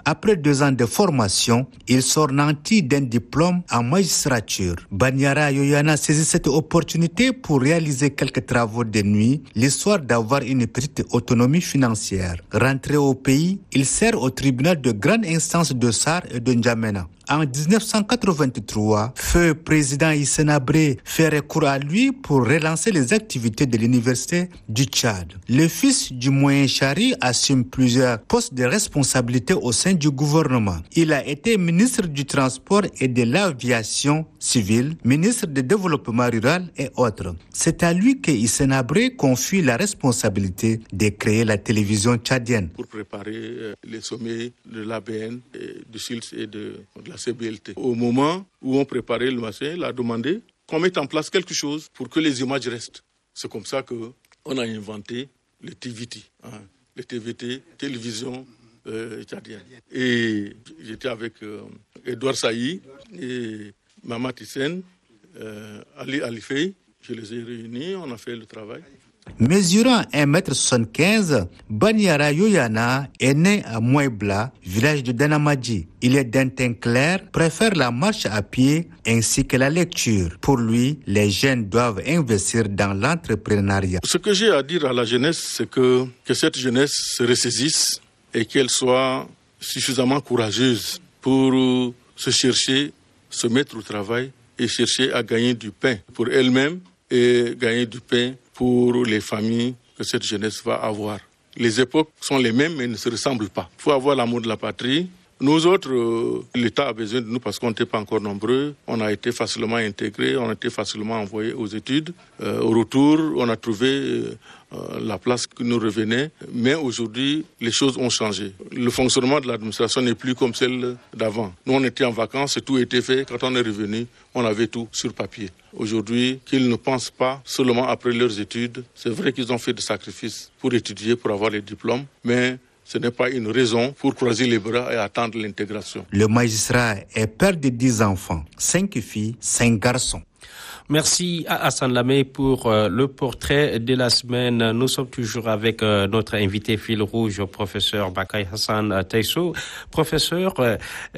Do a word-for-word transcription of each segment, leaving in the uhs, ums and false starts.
Après deux ans de formation, il sort nanti d'un diplôme en magistrature. Banyara Yoyana saisit cette opportunité pour réaliser quelques travaux de nuit, l'histoire d'avoir une petite autonomie financière. Rentré au pays, il sert au tribunal de grande instance de Sarr et de N'Djamena. En dix-neuf cent quatre-vingt-trois, feu président Hissène Habré fait recours à lui pour relancer les activités de l'université du Tchad. Le fils du moyen Chari assume plusieurs postes de responsabilité au sein du gouvernement. Il a été ministre du Transport et de l'Aviation civile, ministre du Développement rural et autres. C'est à lui que Hissène Habré confie la responsabilité de créer la télévision tchadienne. Pour préparer les sommets de l'A B N, du S I L S et de, de la C B L T. Au moment où on préparait le machin, il a demandé qu'on mette en place quelque chose pour que les images restent. C'est comme ça qu'on a inventé le T V T, hein, le T V T, télévision euh, tchadienne. Et j'étais avec euh, Edouard Saï et Mamat Hissène, euh, Ali Alifei. Je les ai réunis, on a fait le travail. Mesurant un mètre soixante-quinze, Banyara Yoyana est né à Mouebla, village de Danamadji. Il est d'un teint clair, préfère la marche à pied ainsi que la lecture. Pour lui, les jeunes doivent investir dans l'entrepreneuriat. Ce que j'ai à dire à la jeunesse, c'est que, que cette jeunesse se ressaisisse et qu'elle soit suffisamment courageuse pour se chercher, se mettre au travail et chercher à gagner du pain pour elle-même et gagner du pain pour les familles que cette jeunesse va avoir. Les époques sont les mêmes mais ne se ressemblent pas. Il faut avoir l'amour de la patrie. Nous autres, euh, l'État a besoin de nous parce qu'on n'était pas encore nombreux. On a été facilement intégrés, on a été facilement envoyés aux études. Euh, au retour, on a trouvé euh, la place qui nous revenait. Mais aujourd'hui, les choses ont changé. Le fonctionnement de l'administration n'est plus comme celle d'avant. Nous, on était en vacances et tout était fait. Quand on est revenu, on avait tout sur papier. Aujourd'hui, qu'ils ne pensent pas seulement après leurs études. C'est vrai qu'ils ont fait des sacrifices pour étudier, pour avoir les diplômes, mais ce n'est pas une raison pour croiser les bras et attendre l'intégration. Le magistrat est père de dix enfants, cinq filles, cinq garçons. Merci à Hassan Lamé pour euh, le portrait de la semaine. Nous sommes toujours avec euh, notre invité fil rouge, professeur Bakay Hassan Taisso. Professeur, euh,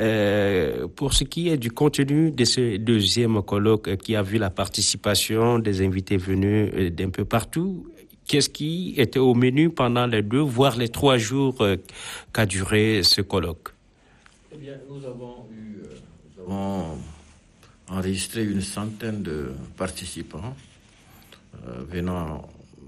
euh, pour ce qui est du contenu de ce deuxième colloque qui a vu la participation des invités venus euh, d'un peu partout, qu'est-ce qui était au menu pendant les deux, voire les trois jours euh, qu'a duré ce colloque? Eh bien, nous avons eu... Euh, nous avons enregistré une centaine de participants euh, venant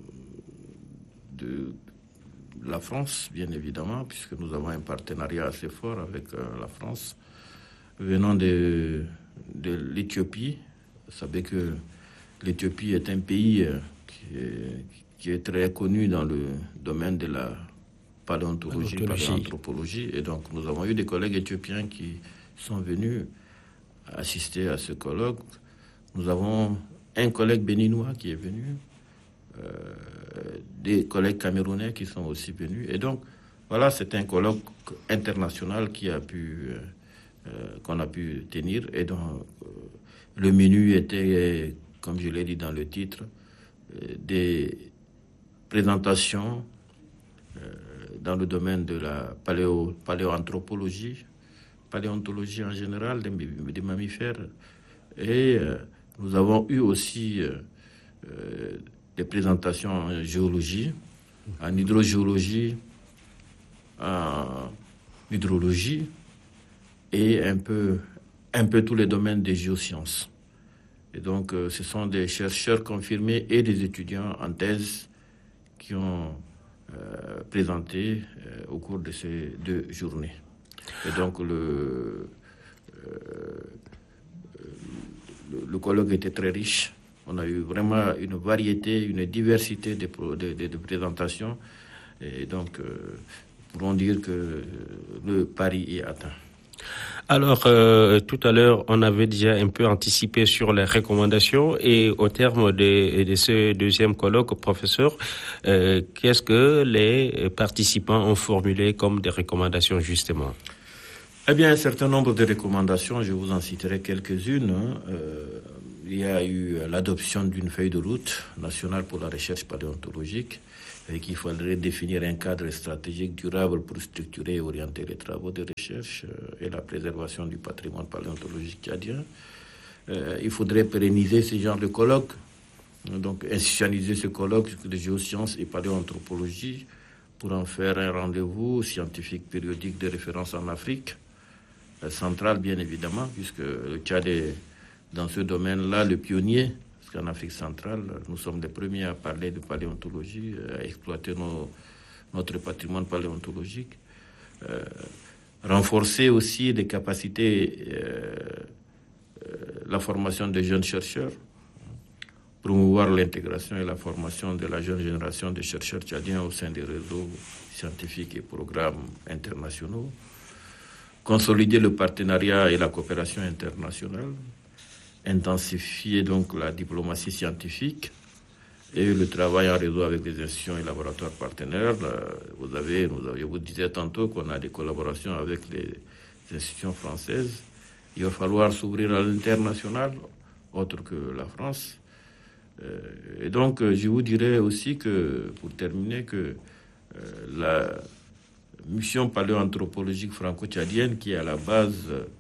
de la France, bien évidemment, puisque nous avons un partenariat assez fort avec euh, la France, venant de, de l'Éthiopie. Vous savez que l'Éthiopie est un pays euh, qui, est, qui est très connu dans le domaine de la paléontologie, paléanthropologie. Et donc, nous avons eu des collègues éthiopiens qui sont venus assister à ce colloque. Nous avons un collègue béninois qui est venu, euh, des collègues camerounais qui sont aussi venus. Et donc, voilà, c'est un colloque international qui a pu, euh, qu'on a pu tenir. Et donc, euh, le menu était, comme je l'ai dit dans le titre, euh, des présentations euh, dans le domaine de la paléo, paléoanthropologie, paléontologie en général, des, des mammifères. Et euh, nous avons eu aussi euh, euh, des présentations en géologie, en hydrogéologie, en hydrologie et un peu, un peu tous les domaines des géosciences. Et donc, euh, ce sont des chercheurs confirmés et des étudiants en thèse qui ont euh, présenté euh, au cours de ces deux journées. Et donc, le, euh, le, le colloque était très riche. On a eu vraiment une variété, une diversité de, de, de, de présentations. Et donc, euh, nous pourrons dire que le pari est atteint. Alors, euh, tout à l'heure, on avait déjà un peu anticipé sur les recommandations et au terme de, de ce deuxième colloque, professeur, euh, qu'est-ce que les participants ont formulé comme des recommandations, justement? Eh bien, un certain nombre de recommandations, je vous en citerai quelques-unes. Hein. Euh, il y a eu l'adoption d'une feuille de route nationale pour la recherche paléontologique et qu'il faudrait définir un cadre stratégique durable pour structurer et orienter les travaux de recherche et la préservation du patrimoine paléontologique tchadien. Euh, il faudrait pérenniser ce genre de colloques, donc institutionnaliser ce colloque de géosciences et paléoanthropologie pour en faire un rendez-vous scientifique périodique de référence en Afrique euh, centrale, bien évidemment, puisque le Tchad est dans ce domaine-là le pionnier. En Afrique centrale, nous sommes les premiers à parler de paléontologie, à exploiter nos, notre patrimoine paléontologique, euh, renforcer aussi les capacités, euh, euh, la formation des jeunes chercheurs, promouvoir l'intégration et la formation de la jeune génération de chercheurs tchadiens au sein des réseaux scientifiques et programmes internationaux, consolider le partenariat et la coopération internationale, intensifier donc la diplomatie scientifique et le travail en réseau avec les institutions et laboratoires partenaires. Vous avez, je vous disais tantôt qu'on a des collaborations avec les institutions françaises. Il va falloir s'ouvrir à l'international, autre que la France. Et donc, je vous dirais aussi que, pour terminer, que la mission paléoanthropologique franco-tchadienne, qui est à la base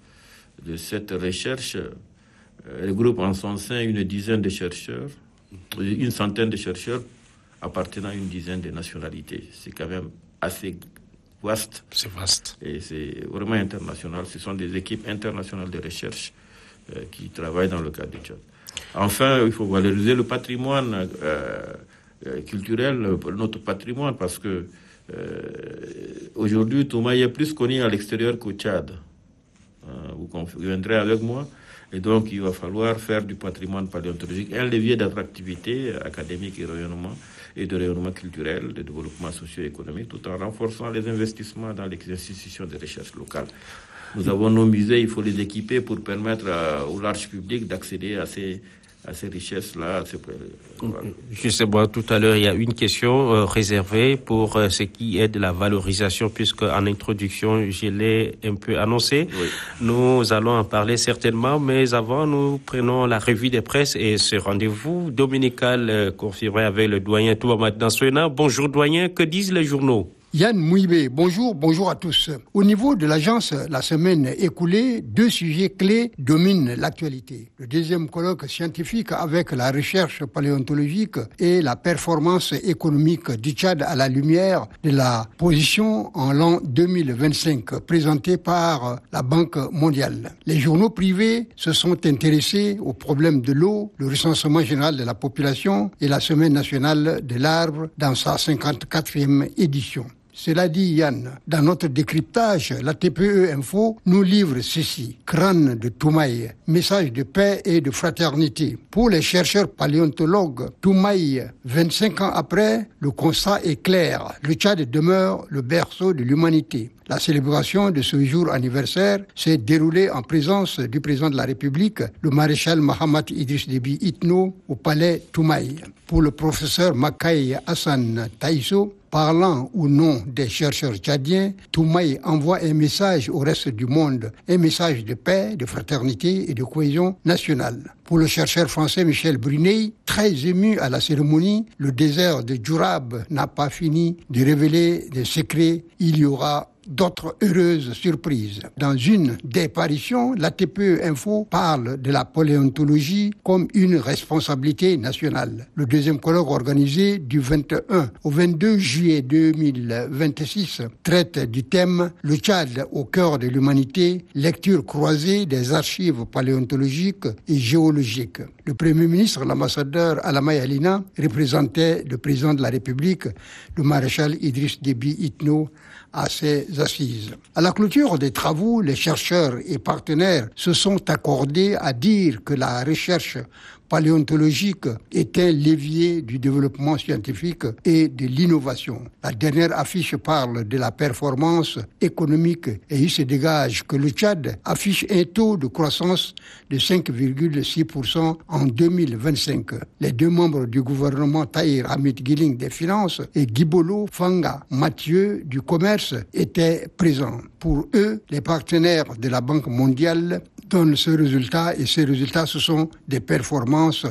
de cette recherche, regroupe en son sein une dizaine de chercheurs, une centaine de chercheurs appartenant à une dizaine de nationalités. C'est quand même assez vaste. C'est vaste. Et c'est vraiment international. Ce sont des équipes internationales de recherche euh, qui travaillent dans le cadre du Tchad. Enfin, il faut valoriser le patrimoine euh, euh, culturel, notre patrimoine, parce que euh, aujourd'hui, Toumaï est plus connu à l'extérieur qu'au Tchad. Euh, vous conviendrez avec moi. Et donc, il va falloir faire du patrimoine paléontologique un levier d'attractivité académique et rayonnement et de rayonnement culturel, de développement socio-économique, tout en renforçant les investissements dans les institutions de recherche locales. Nous avons nos musées, il faut les équiper pour permettre à, au large public d'accéder à ces, à ces richesses-là. À ces... Voilà. Justement, tout à l'heure, il y a une question euh, réservée pour euh, ce qui est de la valorisation, puisque en introduction, je l'ai un peu annoncé. Oui. Nous allons en parler certainement, mais avant, nous prenons la revue des presses et ce rendez-vous dominical euh, confirmé avec le doyen Touamad Dansouena. Bonjour doyen, que disent les journaux? Yann Mouibé, bonjour, bonjour à tous. Au niveau de l'agence, la semaine écoulée, deux sujets clés dominent l'actualité. Le deuxième colloque scientifique avec la recherche paléontologique et la performance économique du Tchad à la lumière de la position en l'an deux mille vingt-cinq présentée par la Banque mondiale. Les journaux privés se sont intéressés aux problèmes de l'eau, le recensement général de la population et la semaine nationale de l'arbre dans sa cinquante-quatrième édition. Cela dit, Yann, dans notre décryptage, la T P E Info nous livre ceci. Crâne de Toumaï, message de paix et de fraternité. Pour les chercheurs paléontologues, Toumaï, vingt-cinq ans après, le constat est clair. Le Tchad demeure le berceau de l'humanité. La célébration de ce jour anniversaire s'est déroulée en présence du président de la République, le maréchal Mahamat Idriss Déby Itno, au palais Toumaï. Pour le professeur Bakaï Hassan Taisso, parlant au nom des chercheurs tchadiens, Toumaï envoie un message au reste du monde, un message de paix, de fraternité et de cohésion nationale. Pour le chercheur français Michel Brunet, très ému à la cérémonie, le désert de Djourab n'a pas fini de révéler des secrets. Il y aura d'autres heureuses surprises. Dans une des parutions, la T P E Info parle de la paléontologie comme une responsabilité nationale. Le deuxième colloque organisé du vingt et un au vingt-deux juillet deux mille vingt-six traite du thème « Le Tchad au cœur de l'humanité, lecture croisée des archives paléontologiques et géologiques ». Le Premier ministre, l'ambassadeur Alamay Alina, représentait le président de la République, le maréchal Idriss Déby Itno, à ces assises. À la clôture des travaux, les chercheurs et partenaires se sont accordés à dire que la recherche paléontologique est un levier du développement scientifique et de l'innovation. La dernière affiche parle de la performance économique et il se dégage que le Tchad affiche un taux de croissance de cinq virgule six pour cent en deux mille vingt-cinq. Les deux membres du gouvernement, Tahir Hamid Guiling des Finances et Gibolo Fanga Mathieu du Commerce, étaient présents. Pour eux, les partenaires de la Banque mondiale donnent ce résultat et ces résultats, ce sont des performances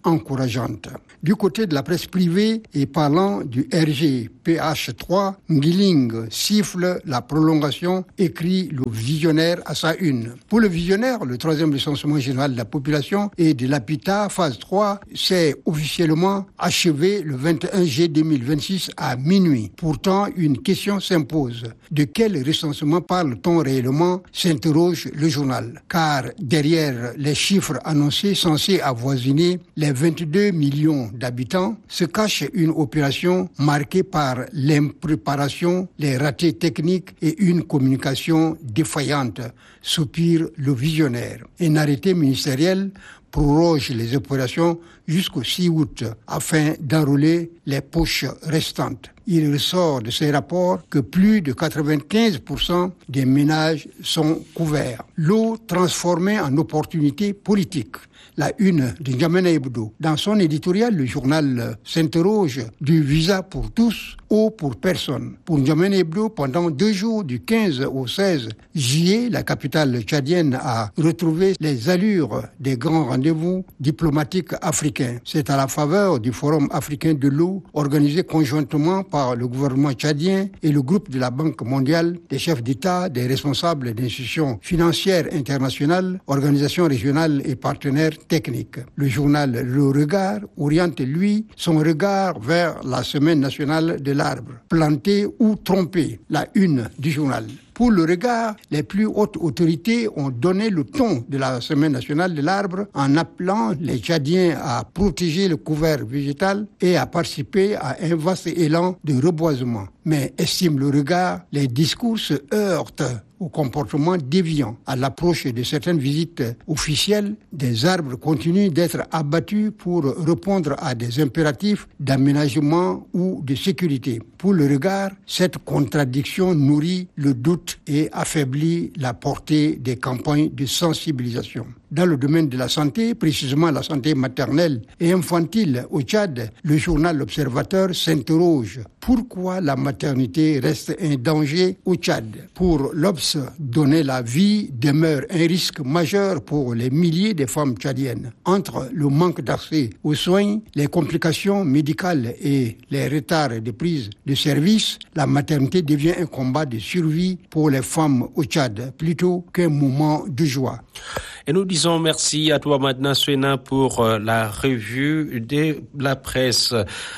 encourageantes. Du côté de la presse privée et parlant du R G P H trois, Ngiling siffle la prolongation, écrit le Visionnaire à sa une. Pour le Visionnaire, le troisième recensement général de la population et de l'habitat, phase trois, s'est officiellement achevé le vingt et un juillet deux mille vingt-six à minuit. Pourtant, une question s'impose. De quel recensement parle-t-on réellement, s'interroge le journal. Car derrière les chiffres annoncés censés avoisiner les vingt-deux millions d'habitants se cache une opération marquée par l'impréparation, les ratés techniques et une communication défaillante, soupire le Visionnaire. Un arrêté ministériel proroge les opérations jusqu'au six août afin d'enrôler les poches restantes. Il ressort de ces rapports que plus de quatre-vingt-quinze pour cent des ménages sont couverts. L'eau transformée en opportunité politique. La une de N'Djamena Hebdo. Dans son éditorial, le journal s'interroge du visa pour tous, eau pour personne. Pour N'Djamena Hebdo, pendant deux jours, du quinze au seize juillet, la capitale tchadienne a retrouvé les allures des grands rendez-vous diplomatiques africains. C'est à la faveur du Forum africain de l'eau, organisé conjointement par le gouvernement tchadien et le groupe de la Banque mondiale, des chefs d'État, des responsables d'institutions financières internationales, organisations régionales et partenaires techniques. Le journal Le Regard oriente, lui, son regard vers la Semaine nationale de l'arbre. Planté ou trompé, la une du journal. Pour le Regard, les plus hautes autorités ont donné le ton de la Semaine nationale de l'arbre en appelant les Tchadiens à protéger le couvert végétal et à participer à un vaste élan de reboisement. Mais, estime le Regard, les discours se heurtent au comportement déviant. À l'approche de certaines visites officielles, des arbres continuent d'être abattus pour répondre à des impératifs d'aménagement ou de sécurité. Pour le Regard, cette contradiction nourrit le doute et affaiblit la portée des campagnes de sensibilisation. Dans le domaine de la santé, précisément la santé maternelle et infantile au Tchad, le journal L'Observateur s'interroge. Pourquoi la maternité reste un danger au Tchad? Pour l'Obs, donner la vie demeure un risque majeur pour les milliers de femmes tchadiennes. Entre le manque d'accès aux soins, les complications médicales et les retards de prise de service, la maternité devient un combat de survie pour les femmes au Tchad, plutôt qu'un moment de joie. Et nous disons merci à toi, Madna Souena, pour la revue de la presse.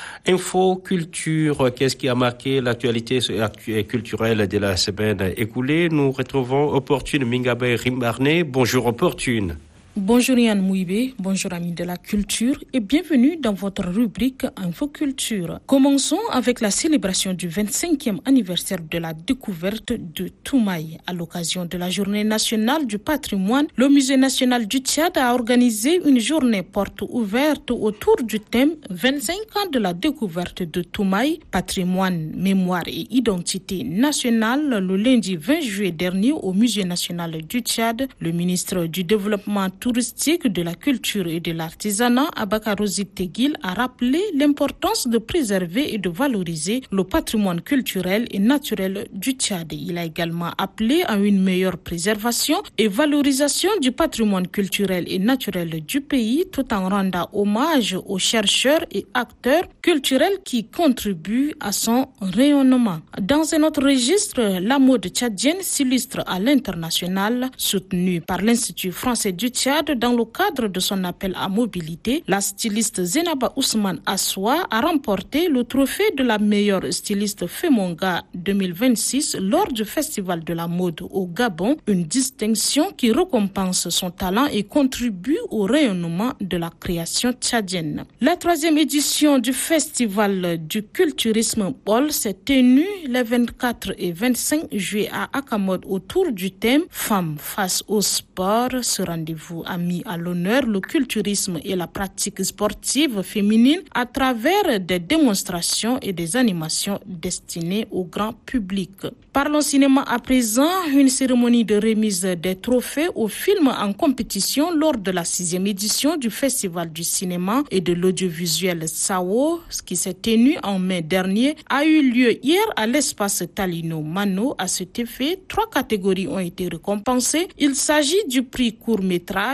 Info, culture, qu'est-ce qui a marqué l'actualité culturelle de la semaine écoulée? Nous retrouvons Opportune Mingabe Rimbarné. Bonjour Opportune. Bonjour Yann Mouibé, bonjour amis de la culture et bienvenue dans votre rubrique Infoculture. Commençons avec la célébration du vingt-cinquième anniversaire de la découverte de Toumaï. À l'occasion de la journée nationale du patrimoine, le Musée national du Tchad a organisé une journée porte ouverte autour du thème vingt-cinq ans de la découverte de Toumaï, patrimoine, mémoire et identité nationale le lundi vingt juillet dernier au Musée national du Tchad. Le ministre du Développement touristique, de la culture et de l'artisanat, Abakarozi Teguil, a rappelé l'importance de préserver et de valoriser le patrimoine culturel et naturel du Tchad. Il a également appelé à une meilleure préservation et valorisation du patrimoine culturel et naturel du pays, tout en rendant hommage aux chercheurs et acteurs culturels qui contribuent à son rayonnement. Dans un autre registre, la mode tchadienne s'illustre à l'international, soutenue par l'Institut français du Tchad dans le cadre de son appel à mobilité. La styliste Zenaba Ousmane Assoua a remporté le trophée de la meilleure styliste Femonga deux mille vingt-six lors du Festival de la mode au Gabon, une distinction qui récompense son talent et contribue au rayonnement de la création tchadienne. La troisième édition du Festival du culturisme Bol s'est tenue les vingt-quatre et vingt-cinq juillet à Akamod autour du thème Femmes face au sport. Ce rendez-vous a mis à l'honneur le culturisme et la pratique sportive féminine à travers des démonstrations et des animations destinées au grand public. Parlons cinéma à présent. Une cérémonie de remise des trophées aux films en compétition lors de la sixième édition du Festival du cinéma et de l'audiovisuel S A O, ce qui s'est tenu en mai dernier, a eu lieu hier à l'espace Talino Mano. À cet effet, trois catégories ont été récompensées. Il s'agit du prix court-métrage,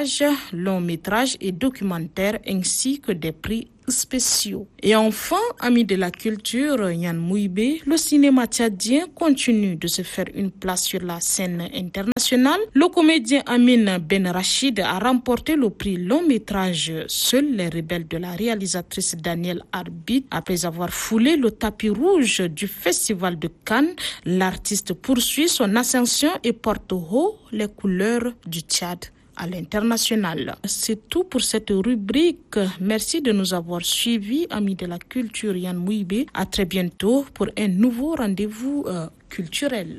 courts-métrages, longs-métrages et documentaires ainsi que des prix spéciaux. Et enfin, amis de la culture, Yann Mouibé, le cinéma tchadien continue de se faire une place sur la scène internationale. Le comédien Amin Ben Rachid a remporté le prix long-métrage Seuls les rebelles de la réalisatrice Danielle Arbit. Après avoir foulé le tapis rouge du Festival de Cannes, l'artiste poursuit son ascension et porte haut les couleurs du Tchad à l'international. C'est tout pour cette rubrique. Merci de nous avoir suivis, amis de la culture. Yann Mouibé. À très bientôt pour un nouveau rendez-vous euh, culturel.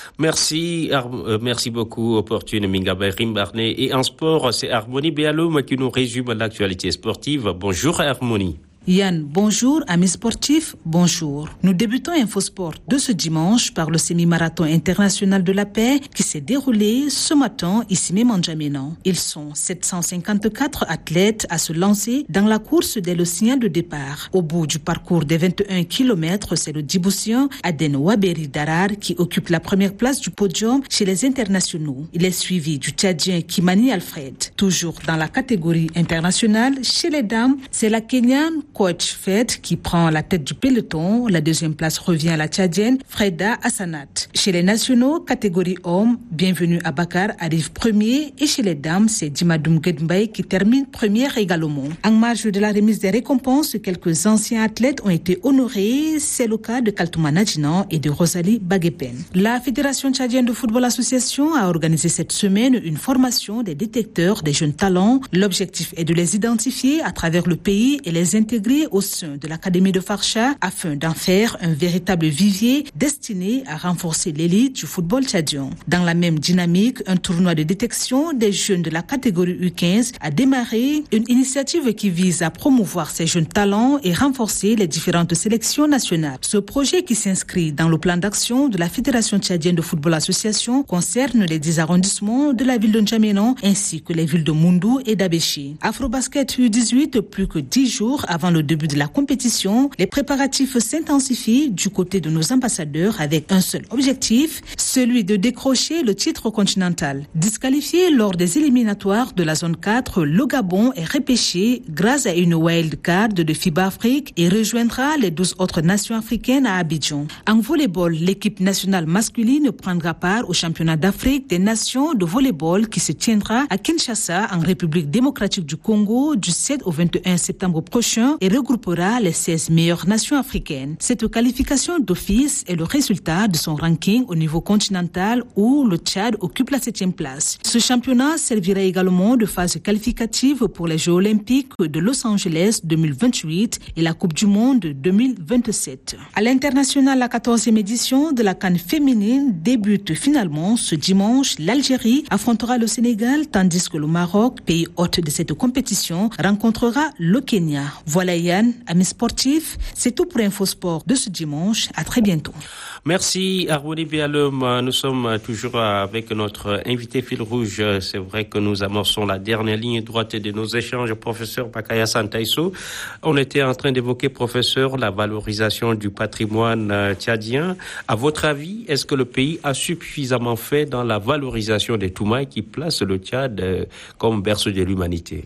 Merci, Ar- euh, merci beaucoup, Opportune Mingabe Rimbarne. Et en sport, c'est Harmonie Béaloum qui nous résume l'actualité sportive. Bonjour, Harmonie. Yann, bonjour. Amis sportifs, bonjour. Nous débutons InfoSport de ce dimanche par le semi-marathon international de la paix qui s'est déroulé ce matin ici même en N'Djamena. Ils sont sept cent cinquante-quatre athlètes à se lancer dans la course dès le signal de départ. Au bout du parcours des vingt et un kilomètres, c'est le Djiboutien Aden Waberi Darar qui occupe la première place du podium chez les internationaux. Il est suivi du Tchadien Kimani Alfred. Toujours dans la catégorie internationale, chez les dames, c'est la Kenyane Coach Fed qui prend la tête du peloton. La deuxième place revient à la Tchadienne Freda Hassanat. Chez les nationaux, catégorie hommes, Bienvenue Abakar arrive premier et chez les dames, c'est Dimadoum Gedmbay qui termine première également. En marge de la remise des récompenses, quelques anciens athlètes ont été honorés. C'est le cas de Kaltouma Nadjinan et de Rosalie Baguepen. La Fédération tchadienne de football association a organisé cette semaine une formation des détecteurs des jeunes talents. L'objectif est de les identifier à travers le pays et les intégrer au sein de l'Académie de Farsha afin d'en faire un véritable vivier destiné à renforcer l'élite du football tchadien. Dans la même dynamique, un tournoi de détection des jeunes de la catégorie U quinze a démarré, une initiative qui vise à promouvoir ces jeunes talents et renforcer les différentes sélections nationales. Ce projet qui s'inscrit dans le plan d'action de la Fédération tchadienne de football association concerne les dix arrondissements de la ville de N'Djamena ainsi que les villes de Moundou et d'Abéchi. Afrobasket U dix-huit, plus que dix jours avant le début de la compétition, les préparatifs s'intensifient du côté de nos ambassadeurs avec un seul objectif, celui de décrocher le titre continental. Disqualifié lors des éliminatoires de la zone quatre, le Gabon est repêché grâce à une wild card de FIBA Afrique et rejoindra les douze autres nations africaines à Abidjan. En volleyball, l'équipe nationale masculine prendra part au championnat d'Afrique des nations de volleyball qui se tiendra à Kinshasa en République démocratique du Congo du sept au vingt et un septembre prochain et regroupera les seize meilleures nations africaines. Cette qualification d'office est le résultat de son ranking au niveau continental où le Tchad occupe la septième place. Ce championnat servira également de phase qualificative pour les Jeux olympiques de Los Angeles deux mille vingt-huit et la Coupe du monde deux mille vingt-sept. À l'international, la quatorzième édition de la CAN féminine débute finalement ce dimanche. L'Algérie affrontera le Sénégal tandis que le Maroc, pays hôte de cette compétition, rencontrera le Kenya. Voilà Yann, amis sportifs, c'est tout pour InfoSport de ce dimanche. À très bientôt. Merci Harmonie Béaloum. Nous sommes toujours avec notre invité fil rouge. C'est vrai que nous amorçons la dernière ligne droite de nos échanges. Professeur Bakay Hassan Taïso, on était en train d'évoquer, professeur, la valorisation du patrimoine tchadien. À votre avis, est-ce que le pays a suffisamment fait dans la valorisation des Toumaï qui place le Tchad comme berceau de l'humanité?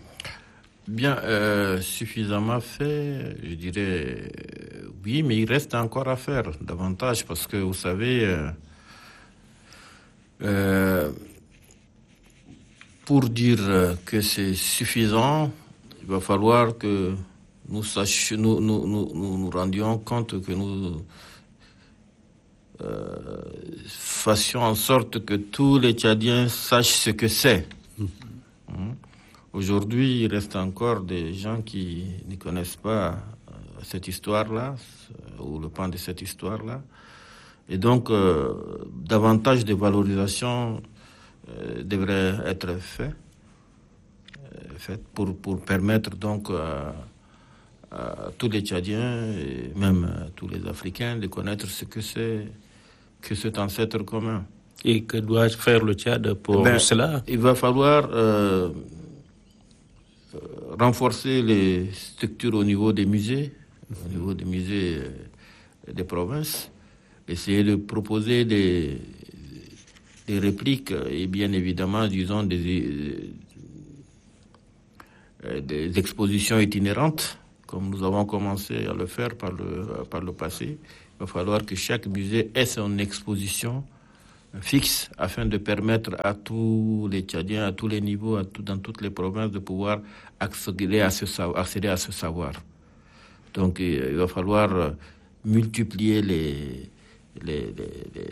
Bien, euh, suffisamment fait, je dirais euh, oui, mais il reste encore à faire davantage parce que vous savez, euh, euh, pour dire que c'est suffisant, il va falloir que nous sachions, nous nous, nous, nous, nous rendions compte que nous euh, fassions en sorte que tous les Tchadiens sachent ce que c'est. Mmh. Mmh. Aujourd'hui, il reste encore des gens qui ne connaissent pas cette histoire-là, ou le pan de cette histoire-là. Et donc, euh, davantage de valorisation euh, devrait être fait, euh, fait pour, pour permettre donc euh, à tous les Tchadiens, et même à tous les Africains, de connaître ce que c'est que cet ancêtre commun. Et que doit faire le Tchad pour ben, cela? Il va falloir... Euh, renforcer les structures au niveau des musées, au niveau des musées des provinces, essayer de proposer des, des répliques et bien évidemment, disons, des, euh, des expositions itinérantes, comme nous avons commencé à le faire par le, par le passé. Il va falloir que chaque musée ait son exposition fixe afin de permettre à tous les Tchadiens, à tous les niveaux, à tout, dans toutes les provinces, de pouvoir accéder à ce savoir. Accéder à ce savoir. Donc il va falloir multiplier les, les, les,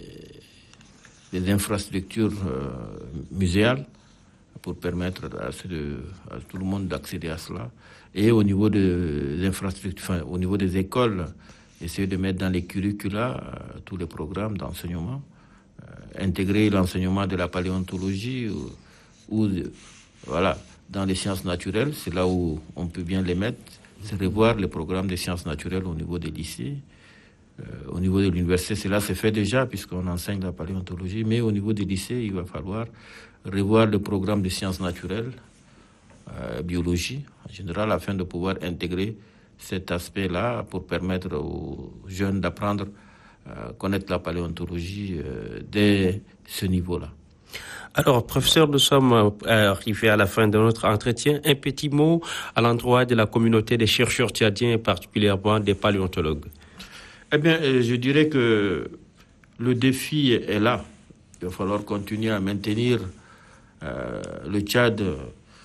les, les infrastructures euh, muséales pour permettre à, ce, à tout le monde d'accéder à cela. Et au niveau des infrastructures, enfin, au niveau des écoles, essayer de mettre dans les curricula euh, tous les programmes d'enseignement, euh, intégrer l'enseignement de la paléontologie ou, ou de, voilà, dans les sciences naturelles, c'est là où on peut bien les mettre, c'est revoir les programmes de sciences naturelles au niveau des lycées. Euh, au niveau de l'université, cela se fait déjà puisqu'on enseigne la paléontologie, mais au niveau des lycées, il va falloir revoir le programme de sciences naturelles, euh, biologie en général, afin de pouvoir intégrer cet aspect-là pour permettre aux jeunes d'apprendre à connaître la paléontologie euh, dès ce niveau-là. Alors, professeur, nous sommes arrivés à la fin de notre entretien. Un petit mot à l'endroit de la communauté des chercheurs tchadiens et particulièrement des paléontologues. Eh bien, je dirais que le défi est là. Il va falloir continuer à maintenir euh, le Tchad euh,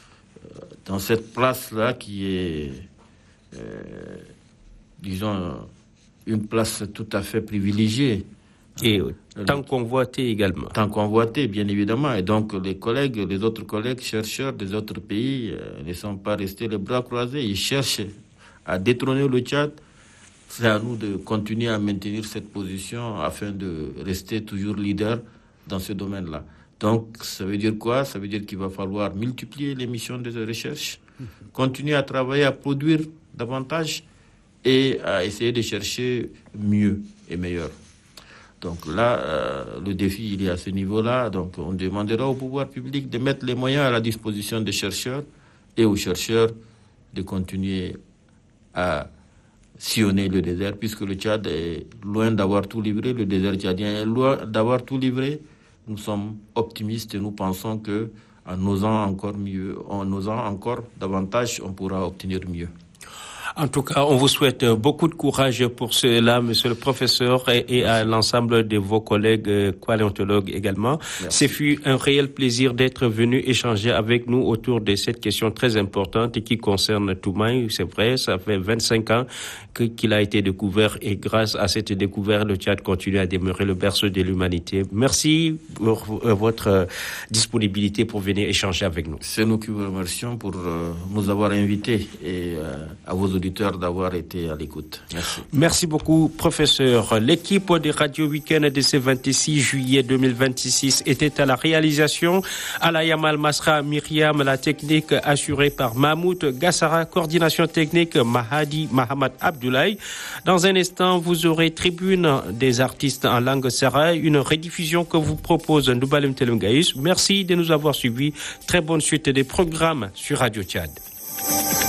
dans cette place-là qui est, euh, disons, une place tout à fait privilégiée. Et tant convoité également. Tant convoité, bien évidemment. Et donc, les collègues, les autres collègues chercheurs des autres pays euh, ne sont pas restés les bras croisés. Ils cherchent à détrôner le Tchad. C'est à nous de continuer à maintenir cette position afin de rester toujours leader dans ce domaine-là. Donc, ça veut dire quoi? Ça veut dire qu'il va falloir multiplier les missions de recherche, continuer à travailler, à produire davantage et à essayer de chercher mieux et meilleur. Donc là, euh, le défi, il est à ce niveau-là. Donc on demandera au pouvoir public de mettre les moyens à la disposition des chercheurs et aux chercheurs de continuer à sillonner le désert, puisque le Tchad est loin d'avoir tout livré, le désert tchadien est loin d'avoir tout livré. Nous sommes optimistes et nous pensons que en osant encore mieux, en osant encore davantage, on pourra obtenir mieux. En tout cas, on vous souhaite beaucoup de courage pour cela, monsieur le professeur, et, et à l'ensemble de vos collègues paléontologues également. Ce fut un réel plaisir d'être venu échanger avec nous autour de cette question très importante qui concerne Toumaï. C'est vrai, ça fait vingt-cinq ans que, qu'il a été découvert et grâce à cette découverte, le Tchad continue à demeurer le berceau de l'humanité. Merci pour votre disponibilité pour venir échanger avec nous. C'est nous qui vous remercions pour euh, nous avoir invités et euh, à vos auditeurs d'avoir été à l'écoute. Merci. Merci beaucoup, professeur. L'équipe de Radio Week-end de ce vingt-six juillet deux mille vingt-six était à la réalisation. Alayam Al-Masra, Myriam, la technique assurée par Mahmoud Gassara, coordination technique Mahadi Mahamad Abdoulaye. Dans un instant, vous aurez Tribune des artistes en langue sahara, une rediffusion que vous propose Ndoubalem Telungaïs. Merci de nous avoir suivis. Très bonne suite des programmes sur Radio Tchad.